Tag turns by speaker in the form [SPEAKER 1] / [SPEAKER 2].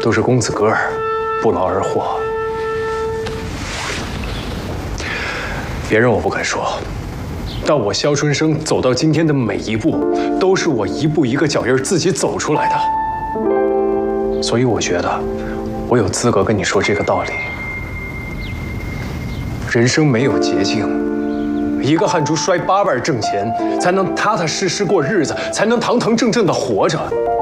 [SPEAKER 1] 都是公子哥儿不劳而获。别人我不敢说，但我萧春生走到今天的每一步，都是我一步一个脚印自己走出来的。所以我觉得，我有资格跟你说这个道理。人生没有捷径，一个汗珠摔8瓣挣钱，才能踏踏实实过日子，才能堂堂正正的活着。